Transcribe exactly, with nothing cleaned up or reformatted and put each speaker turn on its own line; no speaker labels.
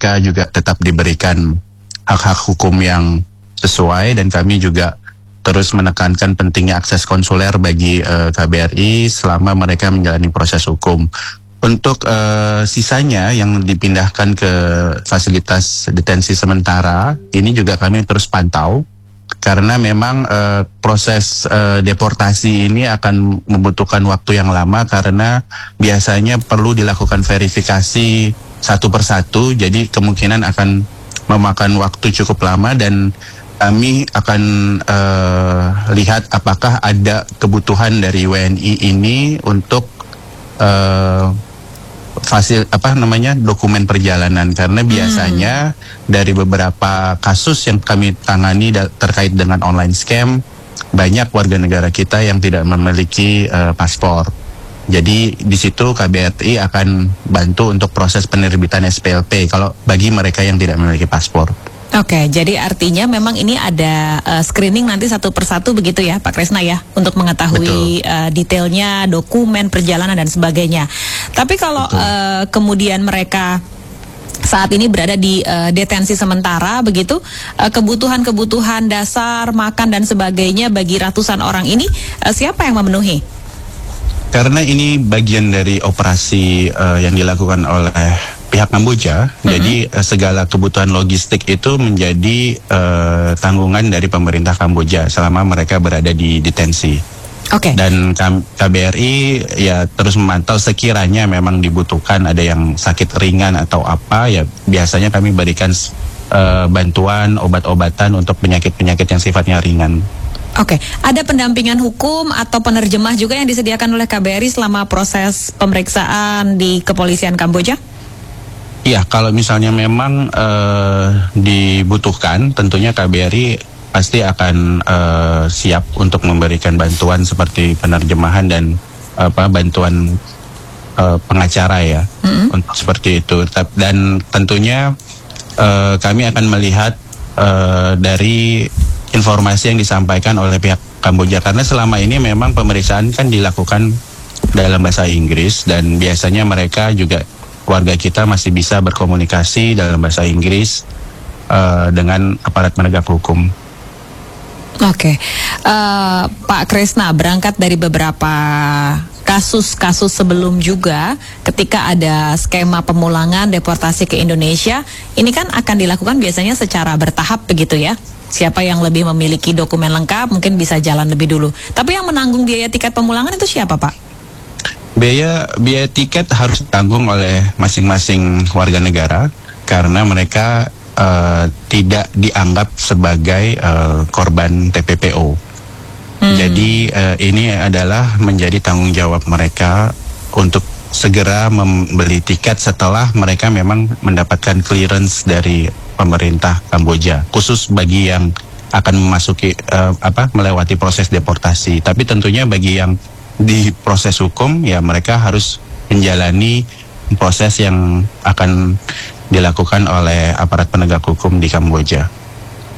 mereka juga tetap diberikan hak-hak hukum yang sesuai, dan kami juga terus menekankan pentingnya akses konsuler bagi uh, K B R I selama mereka menjalani proses hukum. Untuk uh, sisanya yang dipindahkan ke fasilitas detensi sementara, ini juga kami terus pantau. Karena memang uh, proses uh, deportasi ini akan membutuhkan waktu yang lama, karena biasanya perlu dilakukan verifikasi satu persatu, jadi kemungkinan akan memakan waktu cukup lama, dan kami akan uh, lihat apakah ada kebutuhan dari W N I ini untuk uh, fasil apa namanya dokumen perjalanan, karena biasanya hmm. dari beberapa kasus yang kami tangani da- terkait dengan online scam, banyak warga negara kita yang tidak memiliki uh, paspor. Jadi di situ K B R I akan bantu untuk proses penerbitan S P L P kalau bagi mereka yang tidak memiliki paspor.
Oke, jadi artinya memang ini ada uh, screening nanti satu persatu begitu ya Pak Kresna ya, untuk mengetahui uh, detailnya, dokumen, perjalanan dan sebagainya. Tapi kalau uh, kemudian mereka saat ini berada di uh, detensi sementara begitu, uh, kebutuhan-kebutuhan dasar, makan dan sebagainya bagi ratusan orang ini, uh, siapa yang memenuhi?
Karena ini bagian dari operasi uh, yang dilakukan oleh pihak Kamboja, mm-hmm. jadi uh, segala kebutuhan logistik itu menjadi uh, tanggungan dari pemerintah Kamboja selama mereka berada di detensi.
Oke. Okay.
Dan K B R I ya terus memantau sekiranya memang dibutuhkan ada yang sakit ringan atau apa, ya biasanya kami berikan uh, bantuan obat-obatan untuk penyakit-penyakit yang sifatnya ringan.
Oke, okay. Ada pendampingan hukum atau penerjemah juga yang disediakan oleh K B R I selama proses pemeriksaan di kepolisian Kamboja?
Iya, kalau misalnya memang uh, dibutuhkan, tentunya K B R I pasti akan uh, siap untuk memberikan bantuan seperti penerjemahan dan apa bantuan uh, pengacara ya, mm-hmm. untuk seperti itu. Dan tentunya uh, kami akan melihat uh, dari informasi yang disampaikan oleh pihak Kamboja, karena selama ini memang pemeriksaan kan dilakukan dalam bahasa Inggris, dan biasanya mereka juga warga kita masih bisa berkomunikasi dalam bahasa Inggris uh, dengan aparat penegak hukum.
Oke, okay. uh, Pak Kresna, berangkat dari beberapa kasus-kasus sebelum juga, ketika ada skema pemulangan deportasi ke Indonesia, ini kan akan dilakukan biasanya secara bertahap begitu ya. Siapa yang lebih memiliki dokumen lengkap mungkin bisa jalan lebih dulu. Tapi yang menanggung biaya tiket pemulangan itu siapa, Pak?
Biaya biaya tiket harus ditanggung oleh masing-masing warga negara, karena mereka uh, tidak dianggap sebagai uh, korban T P P O. Hmm. Jadi uh, ini adalah menjadi tanggung jawab mereka untuk segera membeli tiket setelah mereka memang mendapatkan clearance dari pemerintah Kamboja, khusus bagi yang akan memasuki uh, apa melewati proses deportasi. Tapi tentunya bagi yang di proses hukum, ya mereka harus menjalani proses yang akan dilakukan oleh aparat penegak hukum di Kamboja.